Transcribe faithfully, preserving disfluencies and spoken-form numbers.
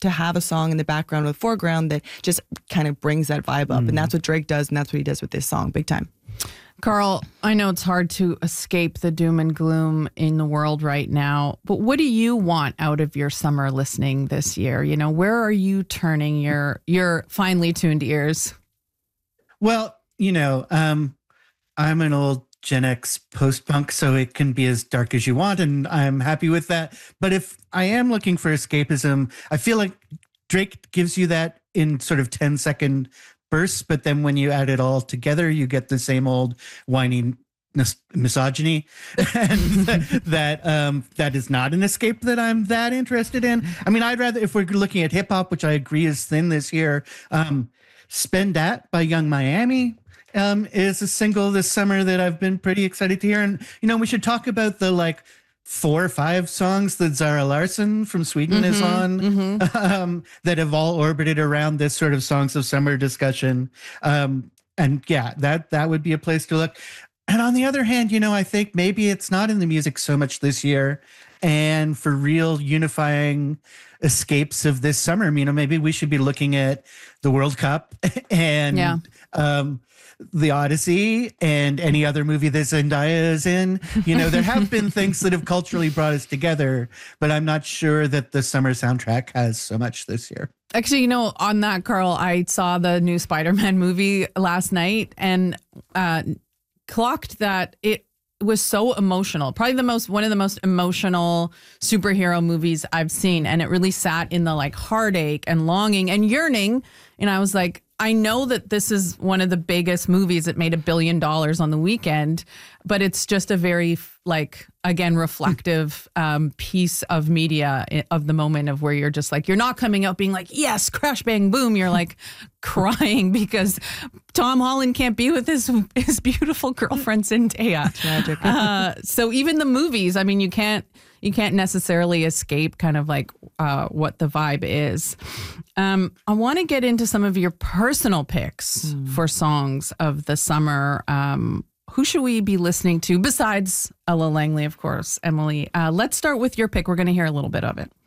to have a song in the background or the foreground that just kind of brings that vibe up. Mm. And that's what Drake does, and that's what he does with this song, big time. Carl, I know it's hard to escape the doom and gloom in the world right now, but what do you want out of your summer listening this year? You know, where are you turning your your finely tuned ears? Well, you know, um, I'm an old Gen X post-punk, so it can be as dark as you want, and I'm happy with that. But if I am looking for escapism, I feel like Drake gives you that in sort of ten second bursts, but then when you add it all together, you get the same old whiny mis- misogyny, and that um, that is not an escape that I'm that interested in. I mean, I'd rather, if we're looking at hip hop, which I agree is thin this year, um, Spend That by Young Miami um, is a single this summer that I've been pretty excited to hear. And, you know, we should talk about the like four or five songs that Zara Larsson from Sweden mm-hmm, is on mm-hmm. um, that have all orbited around this sort of songs of summer discussion. Um, and yeah, that, that would be a place to look. And on the other hand, you know, I think maybe it's not in the music so much this year. And for real unifying escapes of this summer, you know, maybe we should be looking at the World Cup and yeah. um, the Odyssey and any other movie that Zendaya is in. You know, there have been things that have culturally brought us together, but I'm not sure that the summer soundtrack has so much this year. Actually, you know, on that, Carl, I saw the new Spider-Man movie last night and uh, clocked that it was so emotional. Probably the most, one of the most emotional superhero movies I've seen. And it really sat in the like heartache and longing and yearning. And I was like, I know that this is one of the biggest movies that made a billion dollars on the weekend, but it's just a very like, again, reflective um, piece of media of the moment of where you're just like, you're not coming out being like, yes, crash, bang, boom. You're like crying because Tom Holland can't be with his his beautiful girlfriend, Zendaya. Tragic. Uh, so even the movies, I mean, you can't, you can't necessarily escape kind of like uh, what the vibe is. Um, I want to get into some of your personal picks mm. for songs of the summer. Um, who should we be listening to besides Ella Langley, of course, Emily? Uh, let's start with your pick. We're going to hear a little bit of it.